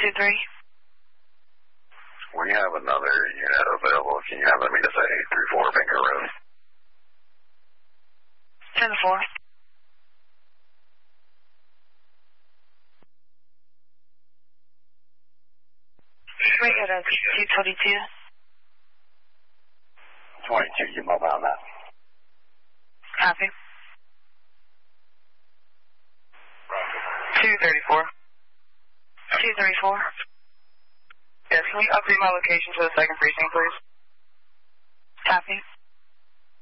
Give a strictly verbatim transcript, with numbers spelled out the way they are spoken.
two three. We have another unit available. Can you have them meet us at eight three four Finger Road? ten four. We got a two twenty-two. twenty-two, you mobile on that. Copy. two thirty-four. two thirty-four. Yes, can you update my location to the second precinct, please? Copy.